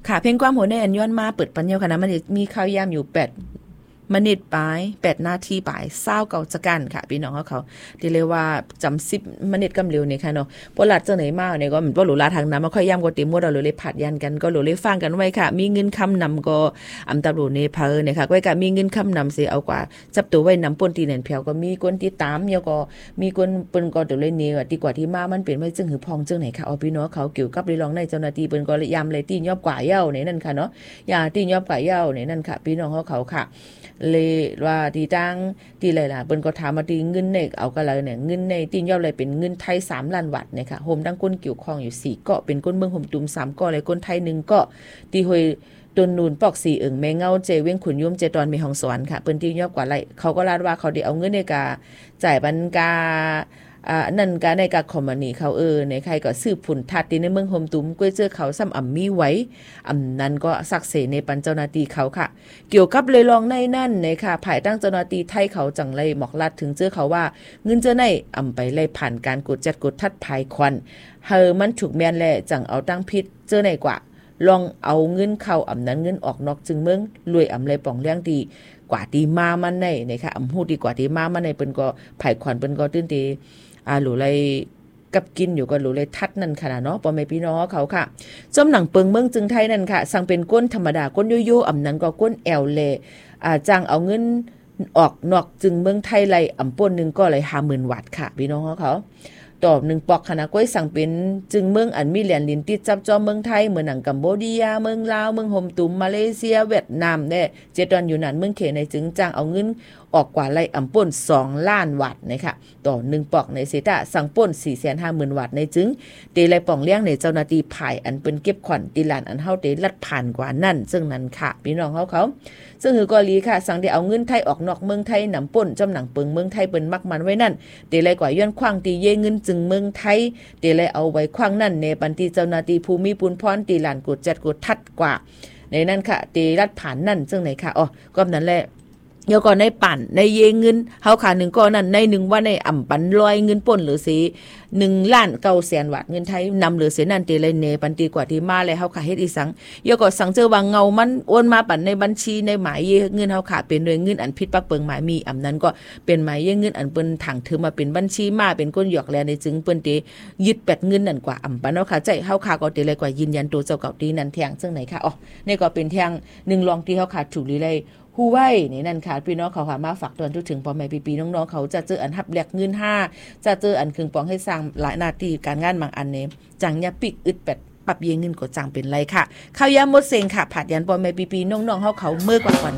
ค่ะเพลงความหัวในอันย้อนมาเปิดปัญญาค่ะนะมันมีข่าวยามอยู่8มนิดปลาย8นาทีปลาย20เก่าจักันค่ะพี่น้องเขาที่เรียกว่าจำ10มนิดกำเร็วนี่ค่ะเนาะบ่ลัดจังไหนมาเนี่ยก็บ่หรูลาทางน้ำมาค่อยย่ำก็เต็มหมดเราเลยผัดยันกันก็เลยฟังกันไว้ค่ะมีเงินคำนำก็อำตาโรเนเพอเนี่ยค่ะก็ก็มีเงินคำนำสิเอากว่าจับตัวไว้นำป่นตีนั่นแผวก็มีคนที่ตามแล้วก็มีคนเปิ้นก็ตัวเลยนี่ดีกว่าที่มามันเป็นไว้จึงหือพองจึงไหนค่ะเอาพี่น้องเขาเกี่ยวกับเรื่องในเจ้าหน้าที่เปิ้นก็ยามเลยตียอบกว่าเย้าในนั่นค่ะเนาะอย่าตียอบกว่าเย้าในนั่นค่ะพี่น้องเขาค่ะเลยว่าที่ตั้งที่เลยล่ะเปิ้นก็ถามมาที่เงินในเอาก็เลยเนี่ยเงินในตีนยอดเลยเป็นเงินไทย3ล้านบาทเนี่ยค่ะโฮมทั้งคนเกี่ยวข้องอยู่4เกาะเป็นคนเมืองห่มตุ่ม3เกาะเลยคนไทย1เกาะที่ห้วยต้นนูนปอก4แม่เงาเจเว้งขุนยุ่มเจตอนมีห้องสวรรค์ค่ะเปิ้นที่ยอดกว่าไรเขาก็ลาดว่าเขาได้เอาเงินในกาจ่ายบรรกานั่นกาในกาคอมมานีเขาในใครก็สืบผุนทัดที่ในเมืองโฮมตุ้มก้วยเจอเขาซ้ำมีไว้นั้นก็สักเสในปันเจ้าหน้าที่เขาค่ะเกี่ยวกับเลยลองในนั่นค่ะภายตั้งเจ้าหน้าที่ไทยเขาจังไรหมอกลัดถึงเจอเขาว่าเงินเจอในไปเลยผ่านการกดจัดกดทัดภายควันมันถูกแม่นแหละจังเอาตั้งพิษเจอในกว่าลองเอาเงินเข้านั้นเงินออกนอกจึงเมืองรวยเลยป่องเลี้ยงดีกว่าตีมามันในค่ะฮู้ดีกว่าตีมามันในเปิ้นก็ภายควันเปิ้นก็ตื่นตีหลูเลยกับกินอยู่ก็หลูเลยทัดนั่นค่ะเนาะพ่อแม่พี่น้องเขาค่ะจอมหนังเปิงเมืองจึงไทยนั่นค่ะสั่งเป็นก้นธรรมดาก้นโยนั้นก็ก้นแอลเลจ้างเอาเงินออกนอกจึงเมืองไทยไรป่นนึงก็เลย50,000 วัตต์ค่ะพี่น้องเขาตอบ1ปอกคณะก้อยสั่งเป็นจึงเมืองอันมีเหรียญลินติดจับจอมเมืองไทยเหมือนหนังกัมพูชาเมืองลาวเมืองโฮมตุมมาเลเซียเวียดนามเนี่ยเจดอนอยู่นั่นเมืองเขในจึงจ้างเอาเงินออกกว่าไรป่น2ล้านวัตต์นะคะต่อ1ปอกในเซตาสั่งป่น 450,000 วัตต์ในจึงเตไรป่องเลี้ยงในเจ้าหน้าที่ภายอันเป็นเก็บขวัญติลานอันเฮาเตลัดผ่านกว่านั่นซึ่งนั้นค่ะพี่น้องเขาซึ่งคือกอลีค่ะสั่งได้เอาเงินไทยออกนอกเมืองไทยนำป่นจำหนังเปิงเมืองไทยเปิ้นมักมันไว้นั่นเตไรกว่าย้อนขว้างตีเยเงินจึงเมืองไทยเตไรเอาไว้ขว้างนั่นในปันตีเจ้าหน้าที่ภูมิปุนพรตีลานกดจัดกดทัดกว่าในนั้นค่ะเตลัดผ่านนั่นซึ่งไหนค่ะก็นั้นแหละเดี๋ยวก่อนในปั่นในเยเงินเฮาขา1ก้อนนั้นใน1วันในปันลอยเงินป่นหรือสิ1,900,000 บาทเงินไทยนำหรือเสียนั่นเตเลยเนปันตีกว่าที่มาเลยเฮาขาเฮ็ดอีสังเดี๋ยวก็สั่งเจอว่าเงามันโอนมาปั่นในบัญชีในหมายเยเงินเฮาขาเป็นโดยเงินอันผิดปักเปิงหมายมีนั้นก็เป็นหมายเยเงินอันเปิ้นถังถือมาเป็นบัญชีมาเป็นก้นหยอกแลในจึงเปิ้นเตยึด8เงินนั่นกว่าปันเฮาขาใจเฮาขาก็เตเลยกว่ายืนยันตัวเจ้าเก่าตีนั่นแทงซึ่งไหนค่ะนี่ก็เป็นแทง1รองที่เฮาขาถูกลีเลยฮู้ไว้นี่นั่นค่ะพี่น้องเขาค่ะมาฝากตอนถึงพ่อแม่พี่ๆน้องๆเขาจะเจออันหับแลกเงิน5จะเจออันครึ่งปองให้สร้างหลายหน้าที่การงานบางอันเนี่ยจังอย่าปิกอึด8ปรับเยเงินก็จังเป็นไรค่ะข้าวยามหมดเซ็งค่ะผัดยันพ่อแม่พี่ๆน้องๆเขาเมื่อกว่า